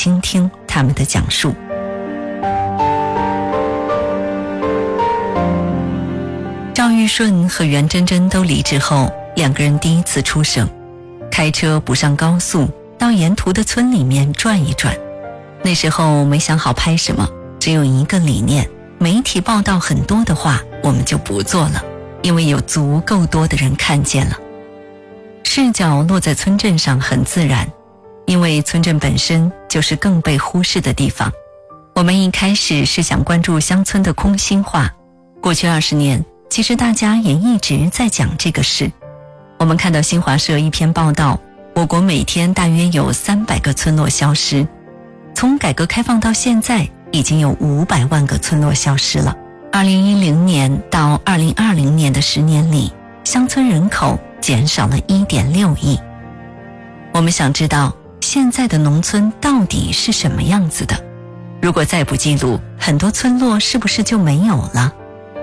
倾听他们的讲述。赵玉顺和袁真真都离职后，两个人第一次出省，开车不上高速，到沿途的村里面转一转。那时候没想好拍什么，只有一个理念，媒体报道很多的话我们就不做了，因为有足够多的人看见了。视角落在村镇上很自然，因为村镇本身就是更被忽视的地方。我们一开始是想关注乡村的空心化，过去20年其实大家也一直在讲这个事。我们看到新华社一篇报道，我国每天大约有300个村落消失，从改革开放到现在已经有500万个村落消失了。2010年到2020年的10年里，乡村人口减少了1.6亿。我们想知道现在的农村到底是什么样子的，如果再不记录，很多村落是不是就没有了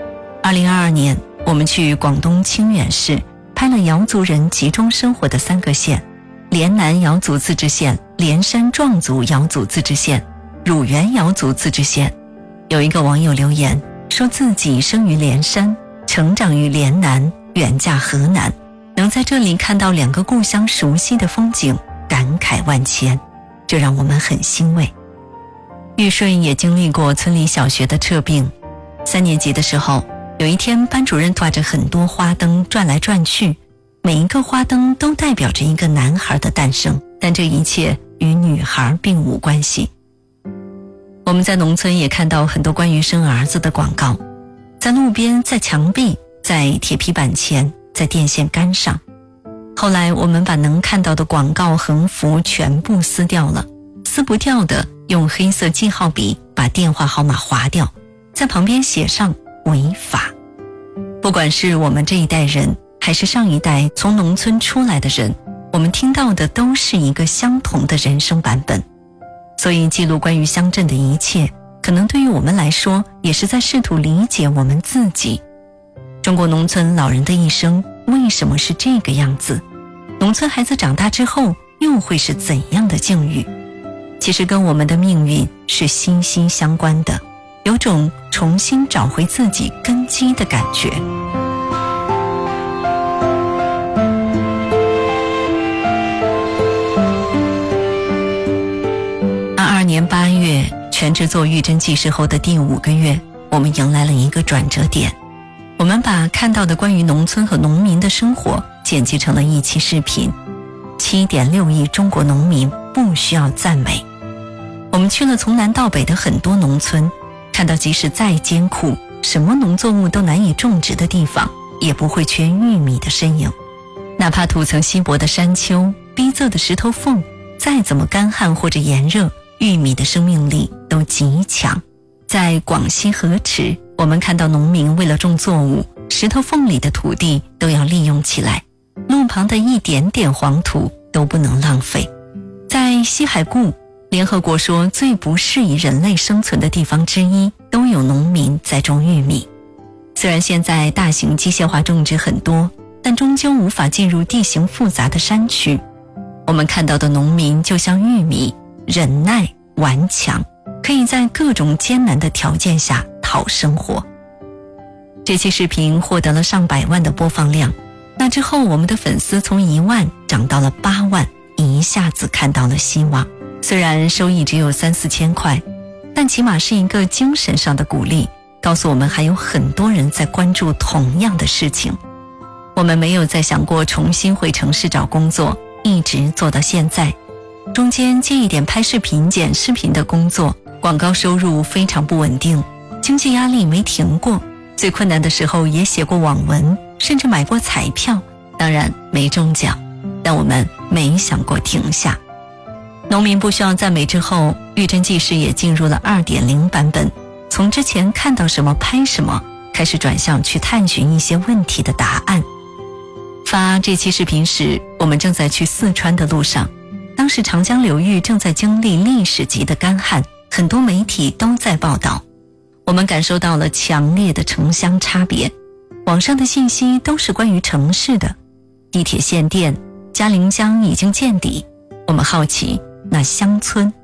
？2022年我们去广东清远市拍了瑶族人集中生活的3个县，连南瑶族自治县、连山壮族瑶族自治县、乳源瑶族自治县。有一个网友留言说自己生于连山，成长于连南，远嫁河南，能在这里看到2个故乡熟悉的风景，感慨万千，这让我们很欣慰。玉顺也经历过村里小学的撤并，3年级的时候，有一天班主任挂着很多花灯转来转去，每一个花灯都代表着一个男孩的诞生，但这一切与女孩并无关系。我们在农村也看到很多关于生儿子的广告，在路边，在墙壁，在铁皮板前，在电线杆上。后来我们把能看到的广告横幅全部撕掉了，撕不掉的用黑色记号笔把电话号码划掉，在旁边写上违法。不管是我们这一代人还是上一代从农村出来的人，我们听到的都是一个相同的人生版本。所以记录关于乡镇的一切，可能对于我们来说也是在试图理解我们自己。中国农村老人的一生为什么是这个样子？农村孩子长大之后又会是怎样的境遇？其实跟我们的命运是息息相关的，有种重新找回自己根基的感觉。22年8月，全职做玉珍记事后的第5个月，我们迎来了一个转折点。我们把看到的关于农村和农民的生活剪辑成了一期视频。7.6亿中国农民不需要赞美。我们去了从南到北的很多农村，看到即使再艰苦，什么农作物都难以种植的地方，也不会缺玉米的身影。哪怕土层稀薄的山丘，逼仄的石头缝，再怎么干旱或者炎热，玉米的生命力都极强。在广西河池，我们看到农民为了种作物，石头缝里的土地都要利用起来，路旁的一点点黄土都不能浪费。在西海固，联合国说最不适宜人类生存的地方之一，都有农民在种玉米。虽然现在大型机械化种植很多，但终究无法进入地形复杂的山区。我们看到的农民就像玉米，忍耐顽强，可以在各种艰难的条件下讨生活。这期视频获得了上百万的播放量，那之后我们的粉丝从1万涨到了8万，一下子看到了希望。虽然收益只有3-4千块，但起码是一个精神上的鼓励，告诉我们还有很多人在关注同样的事情。我们没有再想过重新回城市找工作，一直做到现在。中间接一点拍视频剪视频的工作，广告收入非常不稳定，经济压力没停过，最困难的时候也写过网文，甚至买过彩票，当然没中奖，但我们没想过停下。农民不需要赞美之后，玉珍记事也进入了 2.0 版本，从之前看到什么拍什么，开始转向去探寻一些问题的答案。发这期视频时，我们正在去四川的路上，当时长江流域正在经历历史级的干旱，很多媒体都在报道。我们感受到了强烈的城乡差别，网上的信息都是关于城市的，地铁限电，嘉陵江已经见底。我们好奇，那乡村